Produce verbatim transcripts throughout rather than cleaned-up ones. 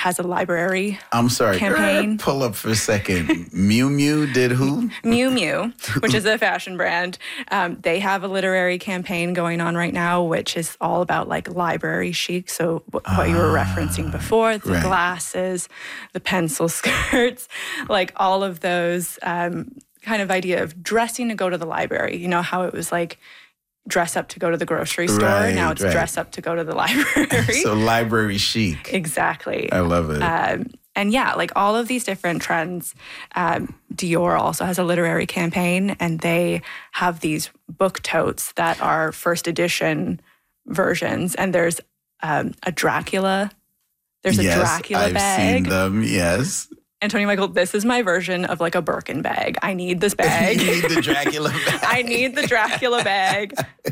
has a library I'm sorry. campaign. Pull up for a second. Miu Miu did who? Miu Miu, which is a fashion brand. Um, they have a literary campaign going on right now, which is all about like library chic. So w- what you were referencing before, the right. glasses, the pencil skirts, like all of those um, kind of idea of dressing to go to the library. You know how it was like dress up to go to the grocery store. Right, now it's right. dress up to go to the library. So library chic. Exactly. I love it. Um, and yeah, like all of these different trends. Um, Dior also has a literary campaign, and they have these book totes that are first edition versions. And there's um, a Dracula. There's yes, a Dracula I've bag. seen them, yes. And Tony Michael, this is my version of like a Birkin bag. I need this bag. You need the Dracula bag. I need the Dracula bag.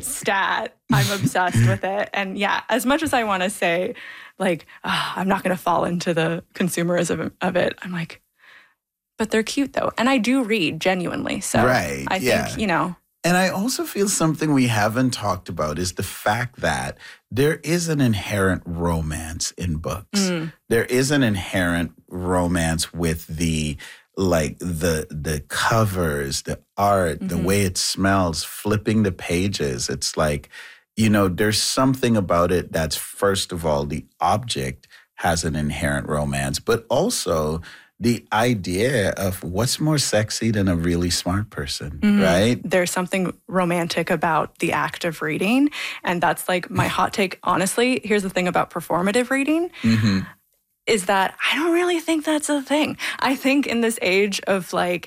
Stat. I'm obsessed with it. And yeah, as much as I want to say, like, oh, I'm not going to fall into the consumerism of it, I'm like, but they're cute though. And I do read genuinely. So right, I think, yeah. you know. And I also feel something we haven't talked about is the fact that there is an inherent romance in books. Mm. There is an inherent romance with the like the the covers, the art, mm-hmm. the way it smells, flipping the pages. It's like, you know, there's something about it that's, first of all, the object has an inherent romance, but also the idea of what's more sexy than a really smart person, mm-hmm. right? There's something romantic about the act of reading. And that's like my hot take. Honestly, here's the thing about performative reading mm-hmm. is that I don't really think that's a thing. I think in this age of like,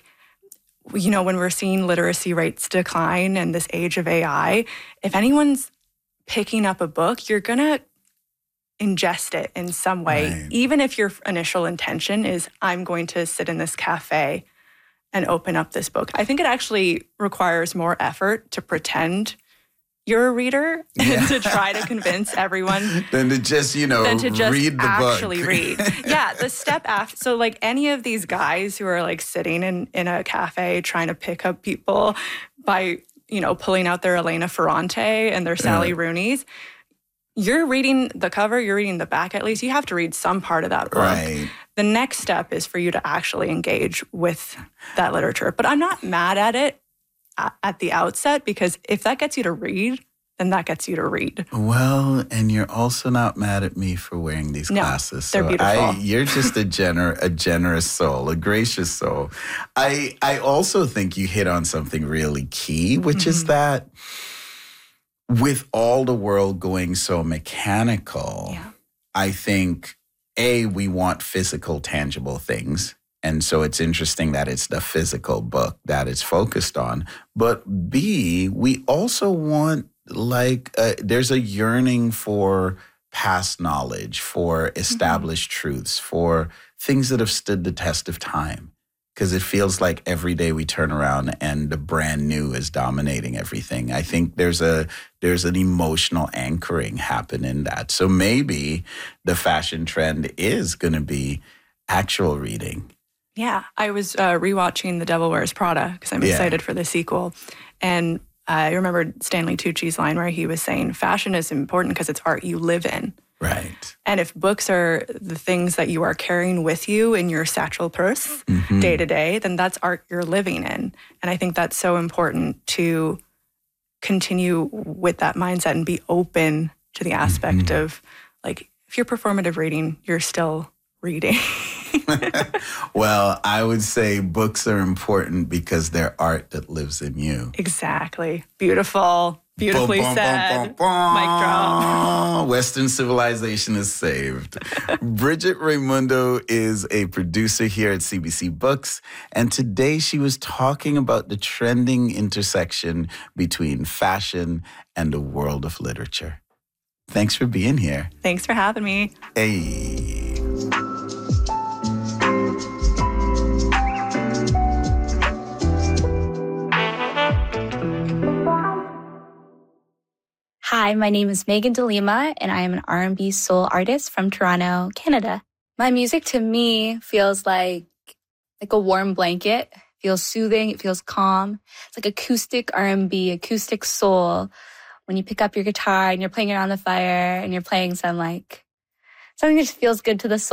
you know, when we're seeing literacy rates decline and this age of A I, if anyone's picking up a book, you're going to ingest it in some way, right. even if your initial intention is, I'm going to sit in this cafe and open up this book. I think it actually requires more effort to pretend you're a reader yeah. and to try to convince everyone than to just, you know, than to just read the actually book. read. Yeah, the step after. So like any of these guys who are like sitting in, in a cafe trying to pick up people by, you know, pulling out their Elena Ferrante and their Sally yeah. Rooney's, you're reading the cover, you're reading the back at least. You have to read some part of that book. Right. The next step is for you to actually engage with that literature. But I'm not mad at it at the outset, because if that gets you to read, then that gets you to read. Well, and you're also not mad at me for wearing these no, glasses. They're so beautiful. I, you're just a, gener- a generous soul, a gracious soul. I, I also think you hit on something really key, which mm-hmm. is that with all the world going so mechanical, yeah. I think, A, we want physical, tangible things. And so it's interesting that it's the physical book that it's focused on. But B, we also want, like, uh, there's a yearning for past knowledge, for established mm-hmm. truths, for things that have stood the test of time. Because it feels like every day we turn around and the brand new is dominating everything. I think there's a there's an emotional anchoring happen in that. So maybe the fashion trend is going to be actual reading. Yeah, I was uh, rewatching The Devil Wears Prada because I'm excited yeah. for the sequel. And I remembered Stanley Tucci's line where he was saying, fashion is important because it's art you live in. Right. And if books are the things that you are carrying with you in your satchel purse mm-hmm. day to day, then that's art you're living in. And I think that's so important to continue with that mindset and be open to the aspect mm-hmm. of, like, if you're performative reading, you're still reading. Well, I would say books are important because they're art that lives in you. Exactly. Beautiful. Beautifully bum, bum, said. Bum, bum, bum. Mic drop. Western civilization is saved. Bridget Raimundo is a producer here at C B C Books, and today she was talking about the trending intersection between fashion and the world of literature. Thanks for being here. Thanks for having me. Hey. Hi, my name is Megan DeLima, and I am an R and B soul artist from Toronto, Canada. My music to me feels like like a warm blanket. It feels soothing. It feels calm. It's like acoustic R and B, acoustic soul. When you pick up your guitar and you're playing it on the fire and you're playing some like something that just feels good to the soul.